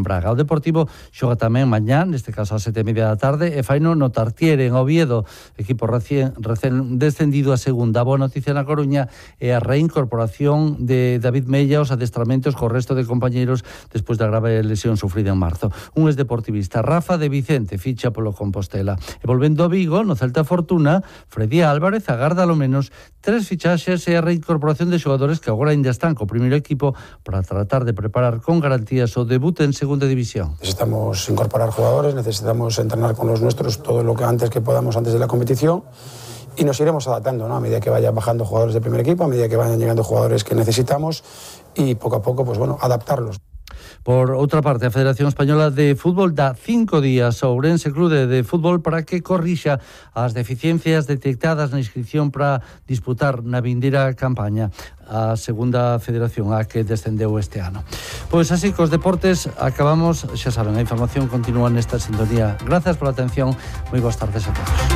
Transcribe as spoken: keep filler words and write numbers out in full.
Braga. O Deportivo xoga tamén mañá, neste caso a sete e media da tarde, e faino no Tartiere, en Oviedo, equipo recén, recén descendido a segunda. A boa noticia na Coruña é a reincorporación de David Mella aos adestramentos co resto de compañeiros despois da grave lesión sufrida en marzo. Un exdeportivista, Rafa de Vicente, ficha polo Compostela. E volvendo a Vigo, no Celta Fortuna, Freddy Álvarez agarda ao menos tres fichaxes e a reincorporación de xogadores que agora ainda están co primeiro equipo para tratar de preparar con garantías o debut en segunda división. Necesitamos incorporar jugadores, necesitamos entrenar con los nuestros todo lo que antes que podamos antes de la competición y nos iremos adaptando, ¿no? A medida que vayan bajando jugadores del primer equipo, a medida que vayan llegando jugadores que necesitamos y poco a poco, pues bueno, adaptarlos. Por outra parte, a Federación Española de Fútbol dá cinco días ao Ourense Clube de Fútbol para que corrixa as deficiencias detectadas na inscripción para disputar na vindeira campaña a segunda federación a que descendeu este ano. Pois así, cos deportes acabamos, xa saben, a información continúa nesta sintonía. Grazas pola atención, moi boas tardes a todos.